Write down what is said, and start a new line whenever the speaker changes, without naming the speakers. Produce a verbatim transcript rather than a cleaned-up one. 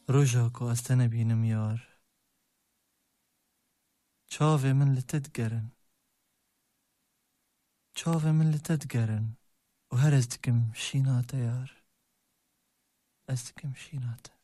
روژاک و استنى بينم يار چاوه من لتدقرن چاوه من لتدقرن و هر ازدكم شيناتا يار ازدكم شيناتا